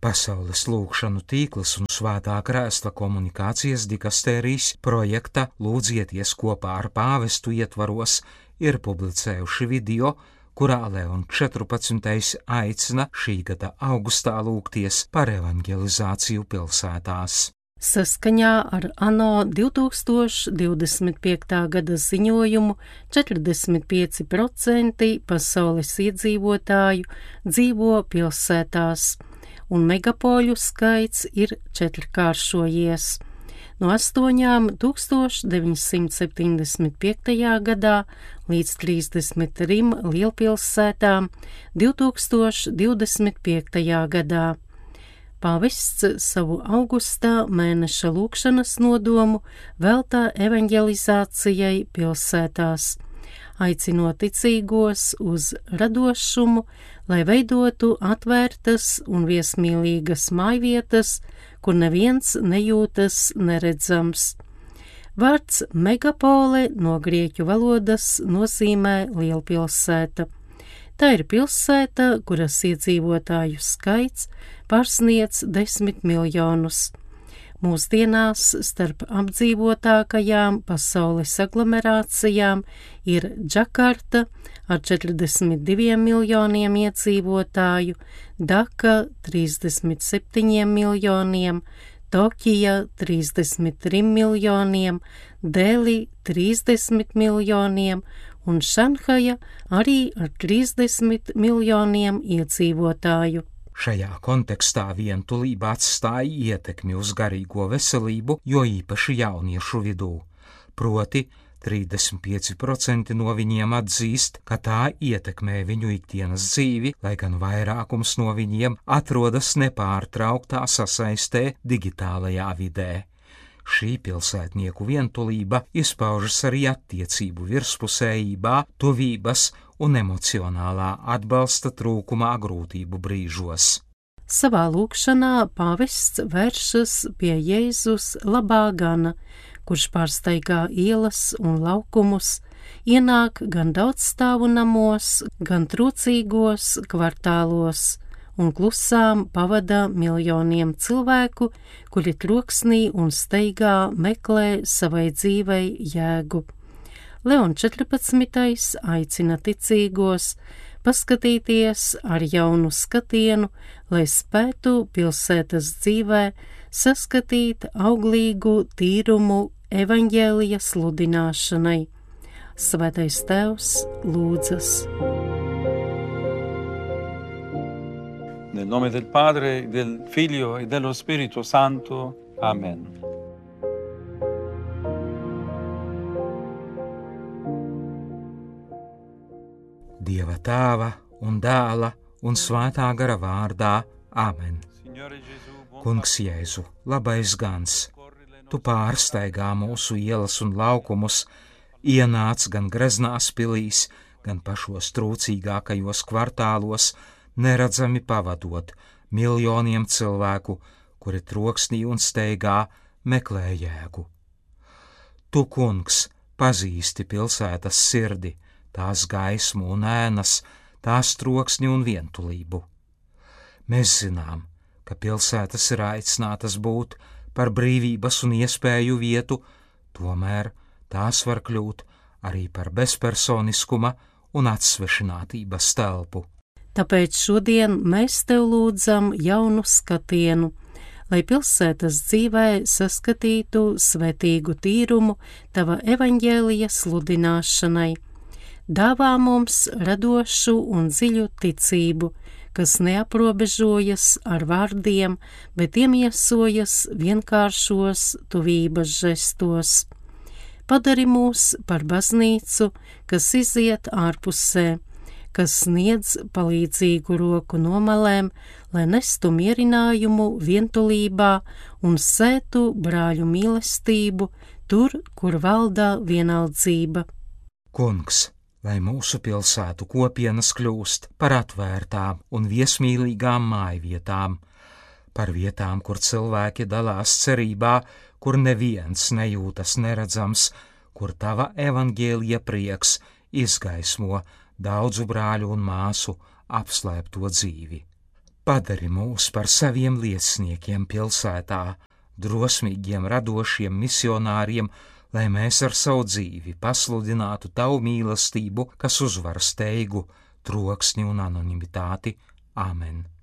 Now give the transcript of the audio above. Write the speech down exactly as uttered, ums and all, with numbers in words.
Pasaules lūgšanu tīkls un Svētā Krēsla komunikācijas dikastērijas projekta Lūdzieties kopā ar pāvestu ietvaros ir publicējuši video, kurā Leons četrpadsmitais aicina šī gada augustā lūgties par evangelizāciju pilsētās. Saskaņā ar ANO divi tūkstoši divdesmit piekta gada ziņojumu četrdesmit pieci procenti pasaules iedzīvotāju dzīvo pilsētās, un megapoļu skaits ir četrkāršojies. No astoņām tūkstoš deviņsimt septiņdesmit piektajā gadā līdz trīsdesmit trim lielpilsētām divi tūkstoši divdesmit piektajā gadā. Pāvests savu augustā mēneša lūgšanas nodomu veltā evanģelizācijai pilsētās, aicinot ticīgos uz radošumu, lai veidotu atvērtas un viesmīlīgas mājvietas, kur neviens nejūtas neredzams. Vārds megapole no grieķu valodas nozīmē lielpilsēta. Tā ir pilsēta, kuras iedzīvotāju skaits pārsniedz desmit miljonus. Mūsdienās starp apdzīvotākajām pasaules aglomerācijām ir Džakarta ar četrdesmit diviem miljoniem iedzīvotāju, Daka trīsdesmit septiņiem miljoniem, Tokija trīsdesmit trim miljoniem, Deli trīsdesmit miljoniem un Šanhaja arī ar trīsdesmit miljoniem iedzīvotāju. Šajā kontekstā vientulība atstāja ietekmi uz garīgo veselību, jo īpaši jauniešu vidū. Proti, trīsdesmit pieci procenti no viņiem atzīst, ka tā ietekmē viņu ikdienas dzīvi, lai gan vairākums no viņiem atrodas nepārtrauktā sasaistē digitālajā vidē. Šī pilsētnieku vientulība izpaužas arī attiecību virspusējībā, tuvības un emocionālā atbalsta trūkumā grūtību brīžos. Savā lūgšanā pāvests vēršas pie Jēzus labā gana, kurš pārsteigā ielas un laukumus, ienāk gan daudzstāvu namos, gan trūcīgos kvartālos, un klusām pavada miljoniem cilvēku, kuri troksnī un steigā meklē savai dzīvei jēgu. Leons četrpadsmitais aicina ticīgos paskatīties ar jaunu skatienu, lai spētu pilsētas dzīvē saskatīt auglīgu tīrumu evaņģēlija sludināšanai. Svētais Tēvs lūdzas. Nel nome del Padre, del Figlio e dello Spirito Santo. Amen. Dieva Tēva un Dēla un Svētā gara vārdā. Amen. Kungs Jēzu, labais gans, Tu pārsteigā mūsu ielas un laukumus, ienāc gan greznās pilīs, gan pašos trūcīgākajos kvartālos, neredzami pavadot miljoniem cilvēku, kuri troksnī un steigā meklē jēgu. Tu, kungs, pazīsti pilsētas sirdi, tās gaismu un ēnas, tās troksni un vientulību. Mēs zinām, ka pilsētas ir aicinātas būt par brīvības un iespēju vietu, tomēr tās var kļūt arī par bezpersoniskuma un atsvešinātības telpu. Tāpēc šodien mēs Tev lūdzam jaunu skatienu, lai pilsētas dzīvē saskatītu svētīgu tīrumu Tava evaņģēlija sludināšanai. Dāvā mums radošu un dziļu ticību, kas neaprobežojas ar vārdiem, bet iemiesojas vienkāršos tuvības žestos. Padari mūs par baznīcu, kas iziet ārpusē, kas sniedz palīdzīgu roku nomalēm, lai nestu mierinājumu vientulībā un sētu brāļu mīlestību tur, kur valdā vienaldzība. Kungs, lai mūsu pilsētu kopienas kļūst par atvērtām un viesmīlīgām mājvietām, par vietām, kur cilvēki dalās cerībā, kur neviens nejūtas neredzams, kur Tava evaņģēlija prieks izgaismo daudzu brāļu un māsu apslēpto dzīvi. Padari mūs par saviem lieciniekiem pilsētā, drosmīgiem, radošiem misionāriem, lai mēs ar savu dzīvi pasludinātu tavu mīlestību, kas uzvar steigu, troksni un anonimitāti. Āmen!